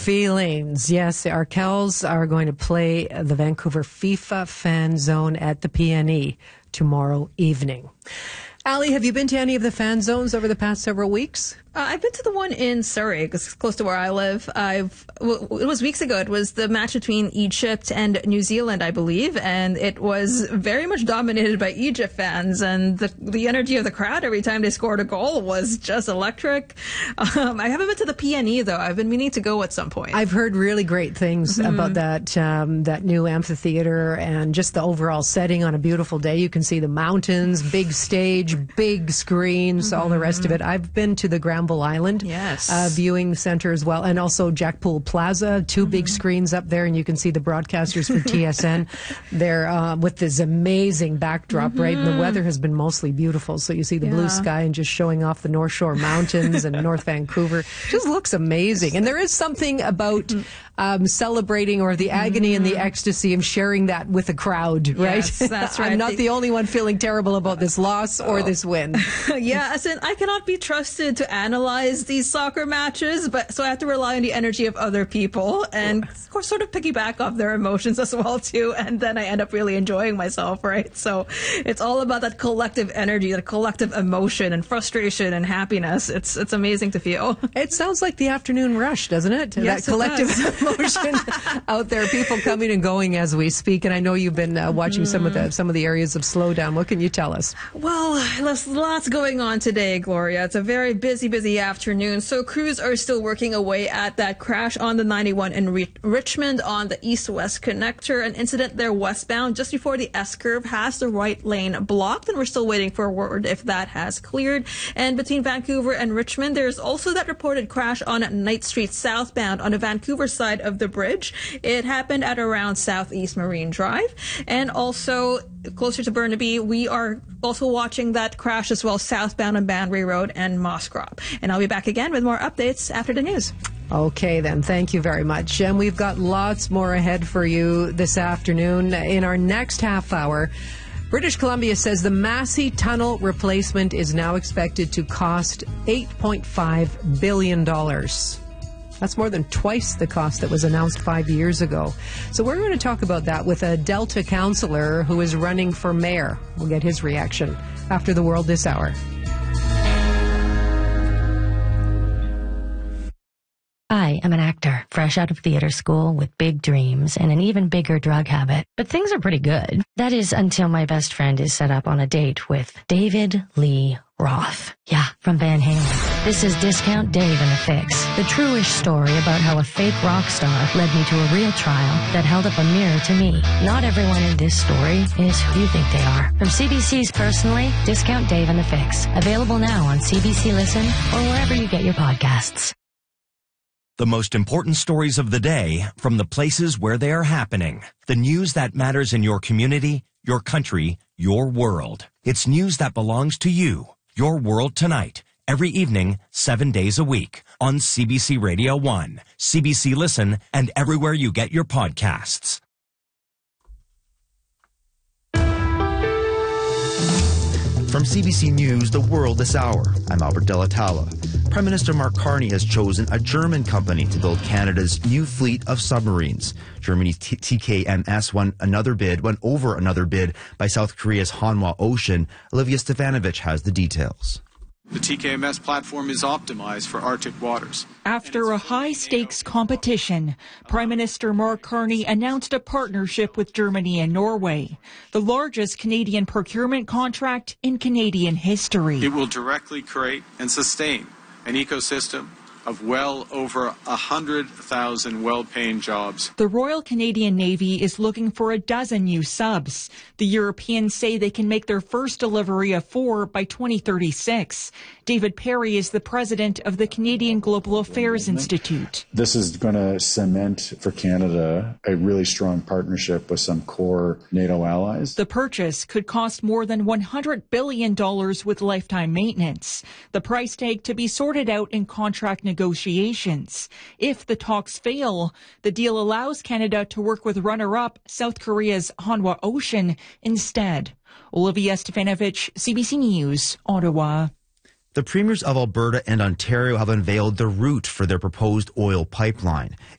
feelings. Yes, the Arkells are going to play the Vancouver FIFA Fan Zone at the PNE tomorrow evening. Ali, have you been to any of the fan zones over the past several weeks? I've been to the one in Surrey, because it's close to where I live. It was weeks ago. It was the match between Egypt and New Zealand, I believe, and it was very much dominated by Egypt fans, and the energy of the crowd every time they scored a goal was just electric. I haven't been to the PNE, though. I've been meaning to go at some point. I've heard really great things about that new amphitheater and just the overall setting on a beautiful day. You can see the mountains, big stage, big screens, all the rest of it. I've been to the Granville Island viewing center as well, and also Jackpool Plaza, two big screens up there, and you can see the broadcasters for TSN there with this amazing backdrop, right? And the weather has been mostly beautiful, so you see the blue sky and just showing off the North Shore Mountains and North Vancouver. Just looks amazing. And there is something about celebrating, or the agony and the ecstasy of sharing that with a crowd, right? Yes, that's right. I'm not the only one feeling terrible about this loss or this win. Yeah, as in, I cannot be trusted to analyze these soccer matches, but so I have to rely on the energy of other people and, of course, sort of piggyback off their emotions as well, too. And then I end up really enjoying myself, right? So it's all about that collective energy, that collective emotion and frustration and happiness. It's amazing to feel. It sounds like the afternoon rush, doesn't it? Yes, that collective emotion out there, people coming and going as we speak. And I know you've been watching some of the areas of slowdown. What can you tell us? Well, there's lots going on today, Gloria. It's a very busy afternoon. So crews are still working away at that crash on the 91 in Richmond on the east-west connector. An incident there westbound just before the S-curve has the right lane blocked, and we're still waiting for word if that has cleared. And between Vancouver and Richmond, there's also that reported crash on Knight Street southbound on the Vancouver side of the bridge. It happened at around Southeast Marine Drive. And also closer to Burnaby, we are also watching that crash as well southbound on Banbury Road and Mosscrop. And I'll be back again with more updates after the news. Okay, then. Thank you very much. And we've got lots more ahead for you this afternoon. In our next half hour, British Columbia says the Massey Tunnel replacement is now expected to cost $8.5 billion. That's more than twice the cost that was announced 5 years ago. So we're going to talk about that with a Delta councillor who is running for mayor. We'll get his reaction after the World this hour. I am an actor, fresh out of theater school with big dreams and an even bigger drug habit. But things are pretty good. That is until my best friend is set up on a date with David Lee Roth. Yeah, from Van Halen. This is Discount Dave and the Fix, the true-ish story about how a fake rock star led me to a real trial that held up a mirror to me. Not everyone in this story is who you think they are. From CBC's Personally, Discount Dave and the Fix. Available now on CBC Listen or wherever you get your podcasts. The most important stories of the day from the places where they are happening. The news that matters in your community, your country, your world. It's news that belongs to you. Your World Tonight. Every evening, 7 days a week. On CBC Radio 1, CBC Listen, and everywhere you get your podcasts. From CBC News, The World this hour, I'm Albert Delatala. Prime Minister Mark Carney has chosen a German company to build Canada's new fleet of submarines. Germany's TKMS won over another bid by South Korea's Hanwha Ocean. Olivia Stefanovic has the details. The TKMS platform is optimized for Arctic waters. After a high-stakes competition, Prime Minister Mark Carney announced a partnership with Germany and Norway, the largest Canadian procurement contract in Canadian history. It will directly create and sustain an ecosystem of well over 100,000 well-paying jobs. The Royal Canadian Navy is looking for a dozen new subs. The Europeans say they can make their first delivery of 4 by 2036. David Perry is the president of the Canadian Global Affairs Institute. This is going to cement for Canada a really strong partnership with some core NATO allies. The purchase could cost more than $100 billion with lifetime maintenance. The price tag to be sorted out in contract negotiations. If the talks fail, the deal allows Canada to work with runner-up South Korea's Hanwha Ocean instead. Olivia Stefanovic, CBC News, Ottawa. The premiers of Alberta and Ontario have unveiled the route for their proposed oil pipeline.